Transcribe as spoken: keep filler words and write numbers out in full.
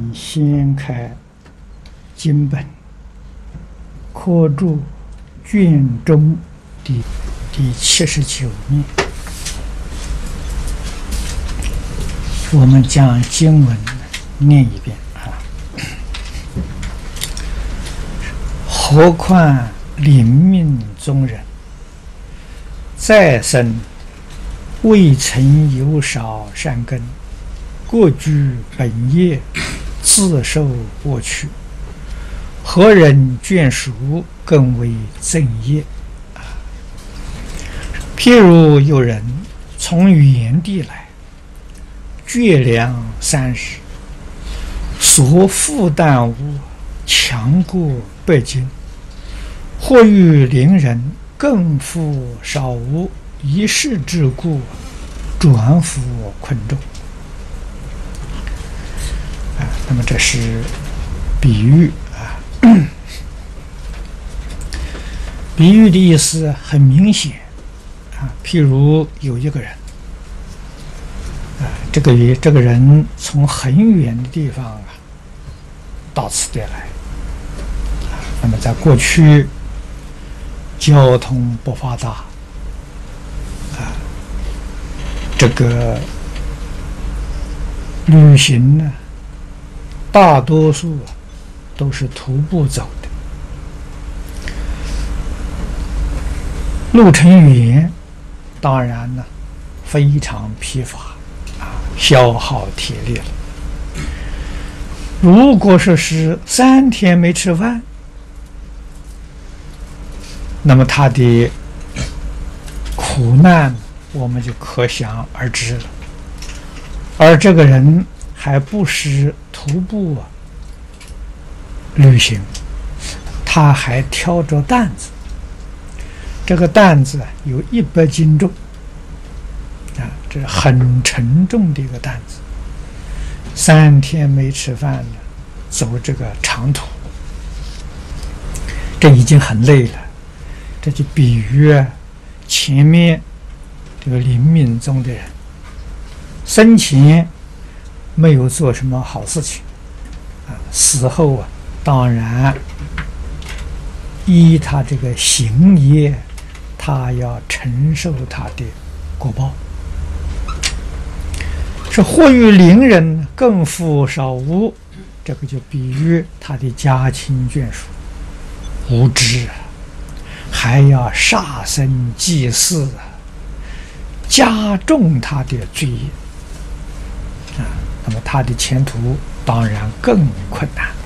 掀开经本，科注卷中的第七十九面，我们将经文念一遍啊。何况临命中人，再生未曾有少善根，各居本业，自受过去。何人眷属，更为正业啊？譬如有人从远地来，绝粮三十，所负担物强过百斤，或遇邻人更负少物，一事之故，转负困众啊。那么这是比喻啊，比喻的意思很明显啊。譬如有一个人啊，这个这个人从很远的地方啊到此地来啊。那么在过去交通不发达啊，这个旅行呢，大多数都是徒步走的，路程远，当然呢非常疲乏啊，消耗体力了。如果说是三天没吃饭，那么他的苦难我们就可想而知了。而这个人还不是徒步啊旅行，他还挑着担子，这个担子有一百斤重啊，这是很沉重的一个担子。三天没吃饭了，走这个长途，这已经很累了。这就比喻前面这个临命中的人，生前没有做什么好事情啊，死后啊，当然依他这个行业，他要承受他的果报。是或遇邻人更负少物，这个就比喻他的家亲眷属无知啊，还要杀生祭祀啊，加重他的罪业啊，那么他的前途当然更困难。